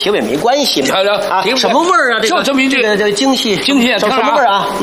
体味没关系嘛。 啊， 什么味儿啊？ 就这么一句， 这精细， 什么味儿啊？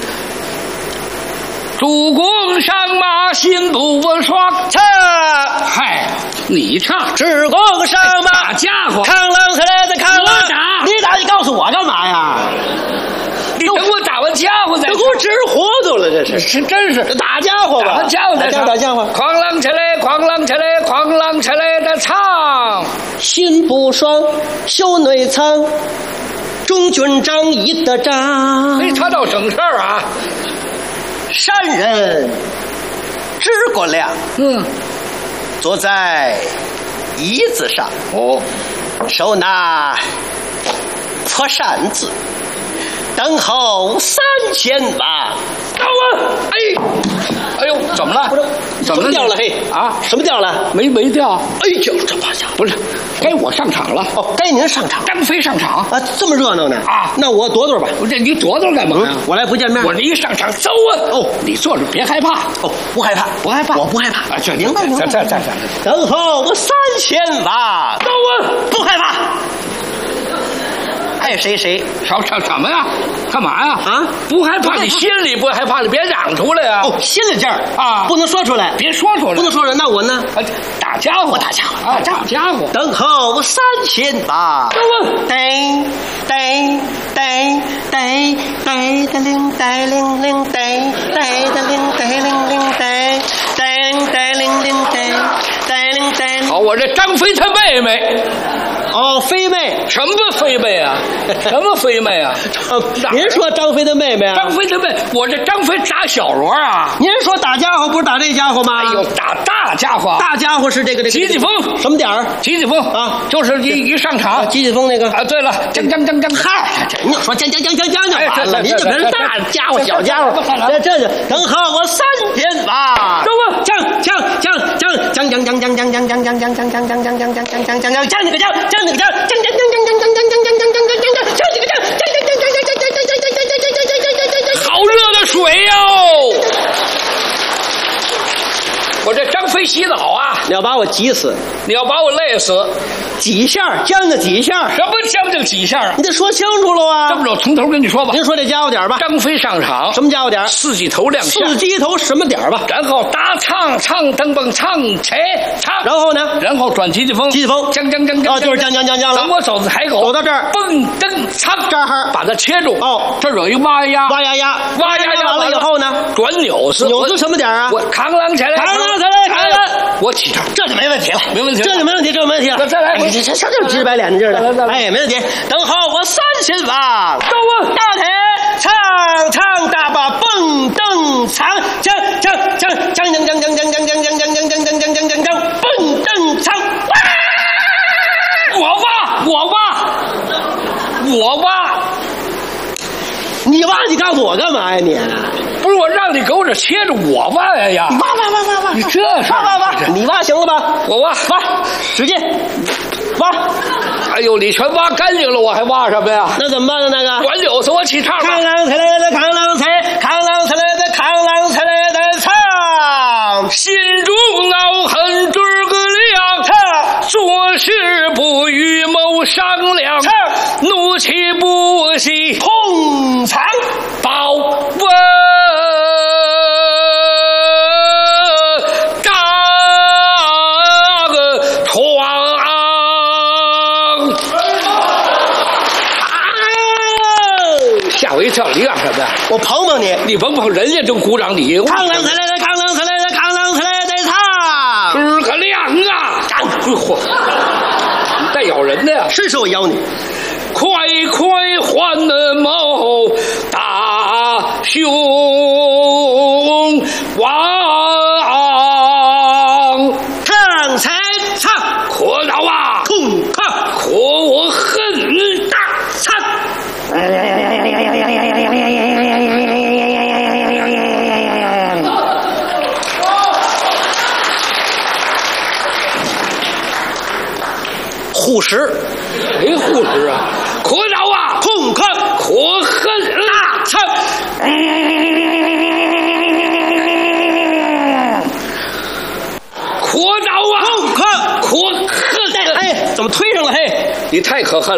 主公上马，心不爽。 唱， 嗨，你唱。 主公上马， 打家伙， 扛啷起来的扛啷。 我打， 你打，你告诉我干嘛呀？ 你等我打完家伙再。 这给我直糊涂了，这是真是打家伙吧？ 打完家伙再唱， 打家伙。 哐啷起来，哐啷起来，哐啷起来的唱。 心不爽，袖内藏，中军长义的长。 没他倒省事儿啊。 山人诸葛亮，坐在椅子上，手拿破扇子，等候3000瓦。 到啊！哎呦，怎么了？ 怎么掉了？嘿啊， 什么掉了？ 没掉。 哎呦，这把家伙！ 不是，该我上场了。 哦，该您上场。 张飞上场啊，这么热闹呢？ 啊， 那我躲躲吧。 这你躲躲干嘛呀？ 我来不见面。 我这一上场，走啊！ 哦， 你坐着别害怕。 哦，不害怕， 不害怕， 我不害怕。 啊，这明白。 再， 等候我3000瓦。 走啊！ 不害怕。爱谁谁。 什么呀？干嘛呀？ 啊， 不害怕，你心里不害怕，你别嚷出来呀！ 哦，心里劲儿啊， 不能说出来， 别说出来， 不能说出来。那我呢？ 打家伙， 打家伙， 打家伙。 等候我3000瓦。 走啊！ 噔噔噔噔噔噔铃噔铃铃噔噔噔铃噔铃铃噔噔噔铃铃噔噔铃噔。 好，我这张飞他妹妹。 哦，飞妹？ 什么飞妹啊？什么飞妹啊？ 您说张飞的妹妹啊？ 张飞的妹，我这张飞打小锣啊！ 您说打家伙不是打这家伙吗？ 哎呦，打大家伙！ 大家伙是这个急急风， 什么点儿？ 急急风啊， 就是一上场， 急急风那个啊。对了，将， 嗨，您说将就完了，您这别人大家伙小家伙，这就等候我3000瓦。 走啊！ 将好热的水哟！我这张飞洗澡啊！ 你要把我急死， 你要把我累死， 几下将就几下， 什么将就几下？ 你得说清楚了啊！ 这么着，从头跟你说吧。 您说这家伙点吧。 张飞上场， 什么家伙点 ？4鸡头亮相。 4鸡头什么点吧？ 然后打唱噔蹦唱切唱。 然后呢？ 然后转急急风。 急急风。 将。 哦，就是将了。 等我走到海口， 走到这儿， 蹦噔唱这儿把它切住。 哦， 这有一挖呀完了以后呢？ 转扭子什么点啊？ 我扛啷起来，我起唱， 这就没问题了， 没问题， 这就没问题。 再来， 这直白脸劲的，哎，没问题。等候我3000瓦， 走啊！ 大腿唱大把蹦蹬长，将蹦蹬长， 我挖， 你挖，你告诉我干嘛呀你？ 不是我让你给我这切着，我挖呀！ 你挖， 你这挖，你挖行了吧？ 我挖， 使劲挖！ 哎呦，你全挖干净了，我还挖什么呀？ 那怎么办呢？那个转柳子，我起唱。 扛啷起来的扛啷起来的唱， 心中恼恨诸葛亮，做事不与谋商量，怒气不息通常报问张床。吓我一跳！你干什么呀？ 我捧你， 你捧人家正鼓掌，你扛啷起来的唱， 诸葛亮啊！嚯，你带咬人的呀！ 谁说我咬你？ 快还谋大雄王， 唱才唱， 可恼啊！ 痛快， 可我恨大唱。 护食， 谁护食啊？可恼啊！ 痛快， 可恨大唱。可恼啊！ 痛快， 可恨！ 哎，怎么推上了？嘿， 你太可恨了。